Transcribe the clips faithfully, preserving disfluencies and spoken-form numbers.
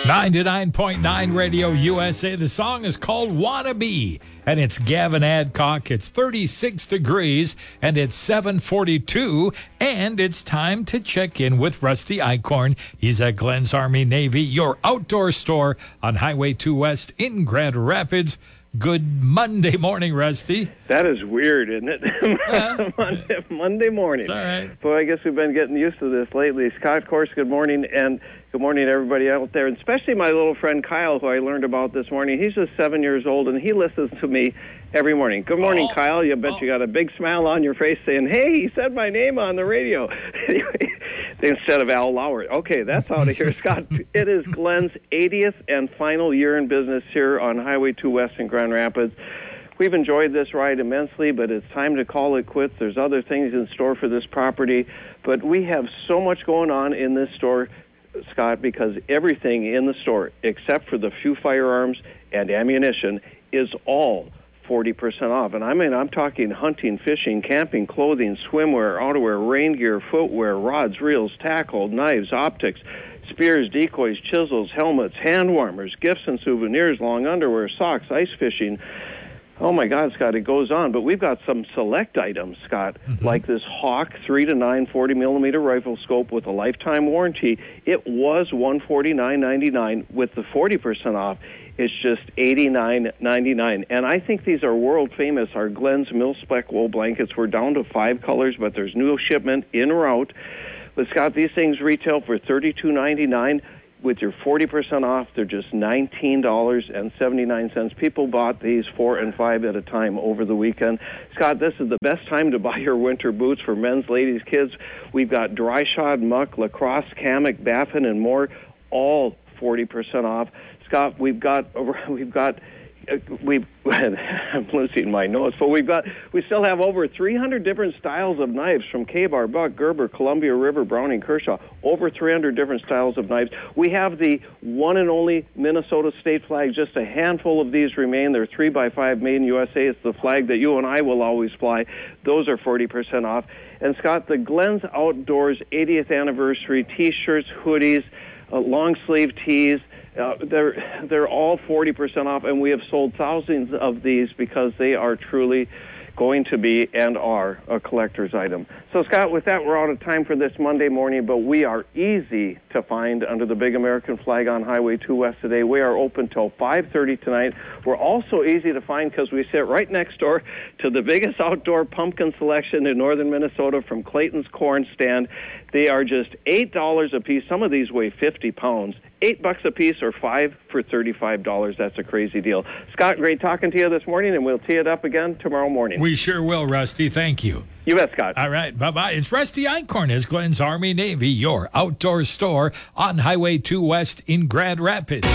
ninety-nine point nine Radio U S A. The song is called Wanna Be, and it's Gavin Adcock. It's thirty-six degrees, and it's seven forty-two, and it's time to check in with Rusty Eichhorn. He's at Glenn's Army Navy, your outdoor store on Highway two West in Grand Rapids. Good Monday morning, Rusty. That is weird, isn't it? Uh, Monday, Monday morning. It's all right. Boy, I guess we've been getting used to this lately. Scott Course, good morning, and good morning to everybody out there, and especially my little friend Kyle, who I learned about this morning. He's just seven years old, and he listens to me every morning. Good morning, oh, Kyle. You bet oh. you got a big smile on your face saying, hey, he said my name on the radio. Instead of Al Lauer. Okay, that's out of here, Scott. It is Glenn's eightieth and final year in business here on Highway two West in Grand Rapids. We've enjoyed this ride immensely, but it's time to call it quits. There's other things in store for this property, but we have so much going on in this store, Scott, because everything in the store, except for the few firearms and ammunition, is all forty percent off. And I mean, I'm talking hunting, fishing, camping, clothing, swimwear, outerwear, rain gear, footwear, rods, reels, tackle, knives, optics, spears, decoys, chisels, helmets, hand warmers, gifts and souvenirs, long underwear, socks, ice fishing. Oh my God, Scott, it goes on. But we've got some select items, Scott, mm-hmm. like this Hawk three to nine forty millimeter rifle scope with a lifetime warranty. It was one hundred forty-nine ninety-nine. With the forty percent off, it's just eighty-nine ninety-nine. And I think these are world famous. Our Glenn's mil-spec wool blankets were down to five colors, but there's new shipment en route. But Scott, these things retail for thirty-two ninety-nine. With your forty percent off, they're just nineteen dollars and seventy-nine cents. People bought these four and five at a time over the weekend. Scott, this is the best time to buy your winter boots for men's, ladies, kids. We've got dry shod, muck, lacrosse, Kamek, Baffin, and more, all forty percent off. Scott, we've got we've got uh, we've I'm losing my notes, but we've got we still have over three hundred different styles of knives from Ka-Bar, Buck, Gerber, Columbia River, Browning, Kershaw. Over three hundred different styles of knives. We have the one and only Minnesota state flag. Just a handful of these remain. They're three by five made in U S A. It's the flag that you and I will always fly. Those are forty percent off. And Scott, the Glenn's Outdoors eightieth anniversary T-shirts, hoodies, uh, long sleeve tees. Uh, they're they're all forty percent off, and we have sold thousands of these because they are truly going to be and are a collector's item. So, Scott, with that, we're out of time for this Monday morning, but we are easy to find under the big American flag on Highway two West today. We are open till five thirty tonight. We're also easy to find because we sit right next door to the biggest outdoor pumpkin selection in northern Minnesota from Clayton's Corn Stand. They are just eight dollars a piece. Some of these weigh fifty pounds. Eight bucks a piece or five for thirty-five dollars. That's a crazy deal. Scott, great talking to you this morning, and we'll tee it up again tomorrow morning. We sure will, Rusty. Thank you. You bet, Scott. All right. Bye-bye. It's Rusty Eichhorn as Glenn's Army Navy, your outdoor store on Highway two West in Grand Rapids.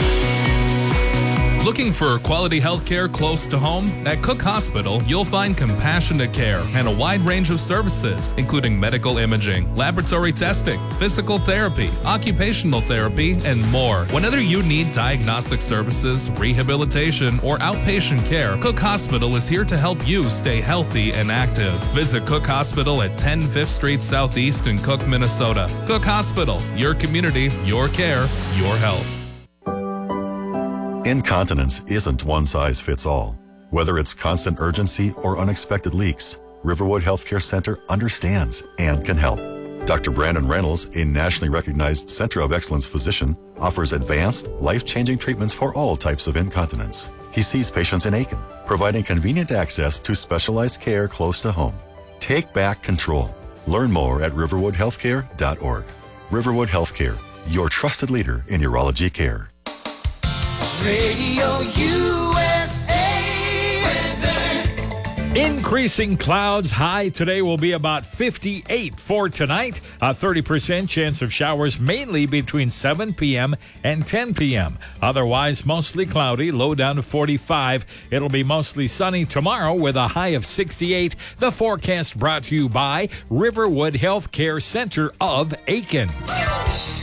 Looking for quality health care close to home? At Cook Hospital, you'll find compassionate care and a wide range of services, including medical imaging, laboratory testing, physical therapy, occupational therapy, and more. Whenever you need diagnostic services, rehabilitation, or outpatient care, Cook Hospital is here to help you stay healthy and active. Visit Cook Hospital at ten Fifth Street Southeast in Cook, Minnesota. Cook Hospital, your community, your care, your health. Incontinence isn't one size fits all. Whether it's constant urgency or unexpected leaks, Riverwood Healthcare Center understands and can help. Doctor Brandon Reynolds, a nationally recognized Center of Excellence physician, offers advanced, life-changing treatments for all types of incontinence. He sees patients in Aiken, providing convenient access to specialized care close to home. Take back control. Learn more at riverwood healthcare dot org. Riverwood Healthcare, your trusted leader in urology care. Radio U S A weather. Increasing clouds. High today will be about fifty-eight for tonight. A thirty percent chance of showers mainly between seven p.m. and ten p.m. Otherwise, mostly cloudy, low down to forty-five. It'll be mostly sunny tomorrow with a high of sixty-eight. The forecast brought to you by Riverwood Healthcare Center of Aiken.